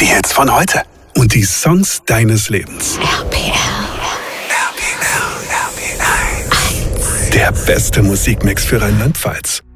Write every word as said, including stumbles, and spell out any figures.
Die Hits von heute. Und die Songs deines Lebens. R P R. R P R, R P R eins. Der beste Musikmix für Rheinland-Pfalz.